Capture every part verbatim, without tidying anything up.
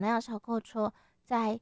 那辆小客车在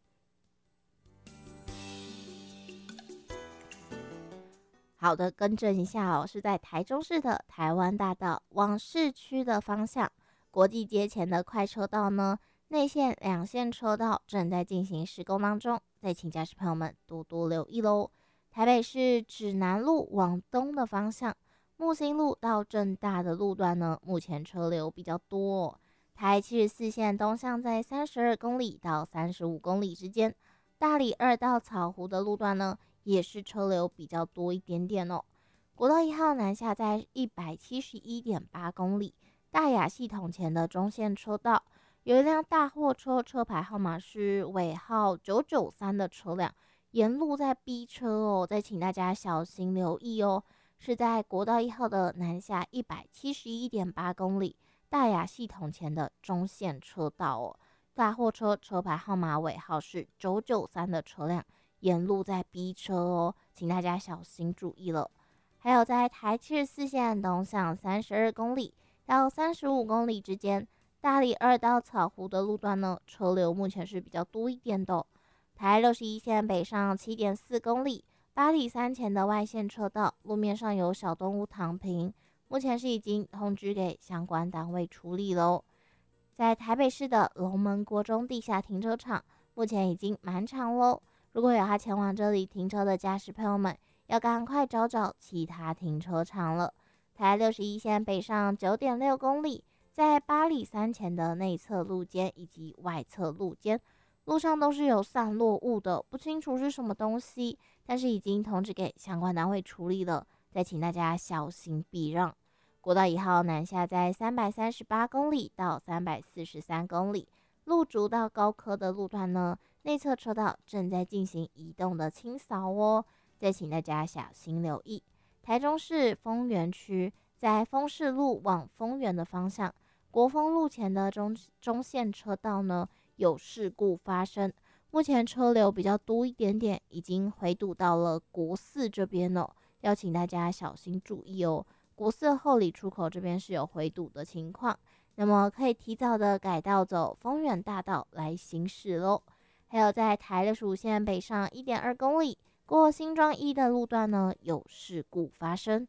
好的，更正一下哦，是在台中市的台湾大道往市区的方向，国际街前的快车道呢，内线两线车道正在进行施工当中，再请驾驶朋友们多多留意喽。台北市指南路往东的方向，木星路到正大的路段呢，目前车流比较多哦。台七十四线东向在三十二公里到三十五公里之间，大里二到草湖的路段呢，也是车流比较多一点点哦。国道一号南下在一百七十一点八公里，大雅系统前的中线车道，有一辆大货车，车牌号码是尾号九九三的车辆，沿路在逼车哦，再请大家小心留意哦。是在国道一号的南下一百七十一点八公里，大雅系统前的中线车道哦。大货车车牌号码尾号是九九三的车辆，沿路在逼车哦，请大家小心注意了。还有在台七十四线东向三十二公里到三十五公里之间，大里二到草湖的路段呢，车流目前是比较多一点的哦。台六十一线北上七点四公里，八里三前的外线车道，路面上有小动物躺平，目前是已经通知给相关单位处理喽。在台北市的龙门国中地下停车场，目前已经满场喽。如果有要前往这里停车的驾驶朋友们，要赶快找找其他停车场了。台六十一线北上九点六公里，在八里三前的内侧路肩以及外侧路肩，路上都是有散落物的，不清楚是什么东西，但是已经通知给相关单位处理了，再请大家小心避让。国道一号南下在三百三十八公里到三百四十三公里，路竹到高科的路段呢，内侧车道正在进行移动的清扫哦，再请大家小心留意。台中市丰原区在丰市路往丰原的方向，国丰路前的中中线车道呢有事故发生，目前车流比较多一点点，已经回堵到了国四这边了，要请大家小心注意哦。国四后里出口这边是有回堵的情况，那么可以提早的改道走丰原大道来行驶喽。还有在台六十五线北上一点二公里，过新庄一的路段呢有事故发生。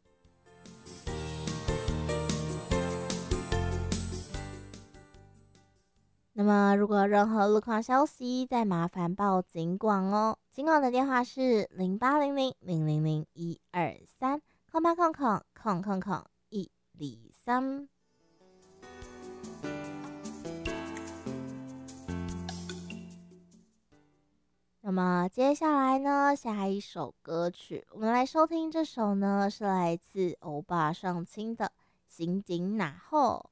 那么如果有任何路况消息，再麻烦报警广哦。警广的电话是零八零零零零零一二三。空八空空空空空一二三。那么接下来呢，下一首歌曲，我们来收听这首呢，是来自欧巴上清的《刑警哪后》。